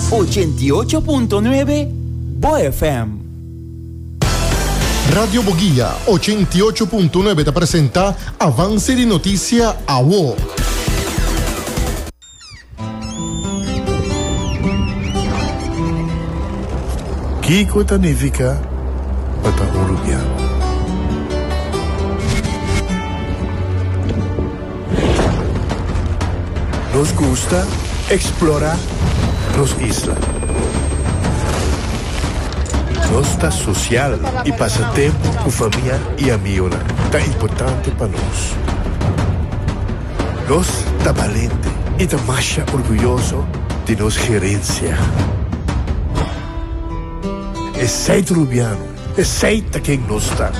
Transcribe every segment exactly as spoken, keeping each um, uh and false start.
ochenta y ocho punto nueve Boa F M. Radio Boguilla ochenta y ocho punto nueve te presenta Avance de Noticia A W O. Kiko Tanifica Pata Uruguayano. Nos gusta explorar las islas. Nossa social e passatempo com família e amigos tan importante para nós. Nós tá valente e tá mais orgulhoso de nossa gerência. É seito rubiano, é seita quem nós está.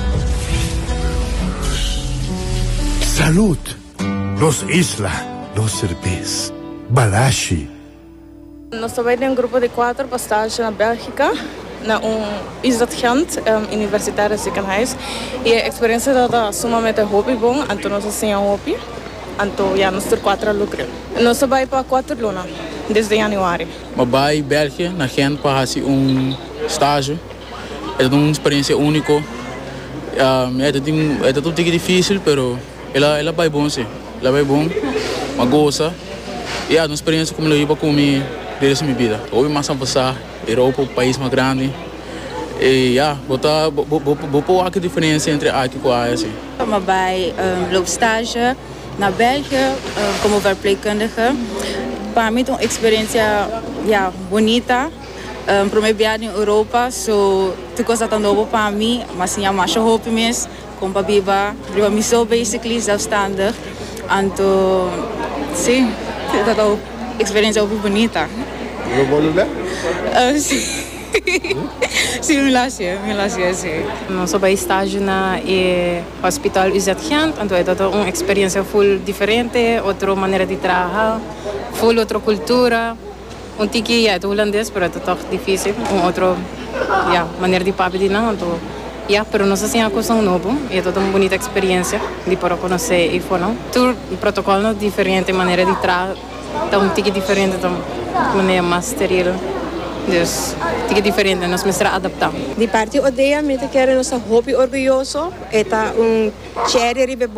Saúde, nos isla, nos cerveja, balashi. Nós trabalhamos em um grupo de quatro para estágio na Bélgica. Na um Isdat Gent, um, universitário ziekenhuis. E a experiência da sumamente hobby bom, então nós assim um hobby, então já nós ter quatro lucros. Nós trabalhamos para quatro lunas, desde janeiro. Mas vai Bélgica, na Gent para fazer um estágio, é uma experiência única. Um, é tudo é tudo difícil, mas ela ela vai bom sim, ela vai bom, mas gosta. E é uma experiência como eu ia para comer desde minha vida. Houve mais a passar. Europa, o país mais grande. E ja, botar botar a diferença entre aqui e lá assim. Maar bij um, loopstage naar België um, como verpleegkundige. Para mim é uma experiência ja, bonita. Um, para mim viajar em Europa, so tu coisa tão novo para mim, mas sim, mais hoop mesmo, como para viver, viver me so basically zelfstandig. Então, sim, é uma experiência muito bonita. Você pode ler? Uh, sim. Sim, me lascia, me lascia, sim. Nós sou para estágio na e hospital Isdat Gent, então é toda uma experiência full diferente, outra maneira de trabalhar, full outra cultura. Um tiki é holandês, mas é toch difícil, uma outra ja, maneira de papo de não, então ja, pero nós assim a coisa nova, é toda uma bonita experiência de para conhecer e não. Tudo protocolo diferente, maneira de trabalhar, então um tiki diferente, então maneira mais steril. Dus het is diferente, nós mesmo adaptar. De parte odeia, me quer nossa hobby orgulhoso, eta um cherry